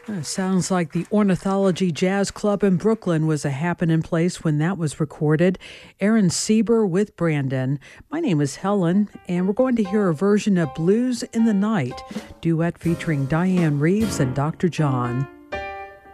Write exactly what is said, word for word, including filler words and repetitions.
Uh, sounds like the Ornithology Jazz Club in Brooklyn was a happening place when that was recorded. Aaron Sieber with Brandon. My name is Helen, and we're going to hear a version of Blues in the Night, duet featuring Diane Reeves and Doctor John.